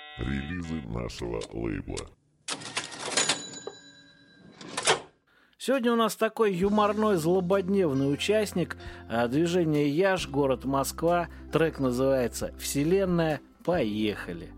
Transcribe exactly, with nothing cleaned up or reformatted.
Релизы нашего лейбла. Сегодня у нас такой юморной, злободневный участник движения Яш, город Москва. Трек называется «Вселенная». Поехали!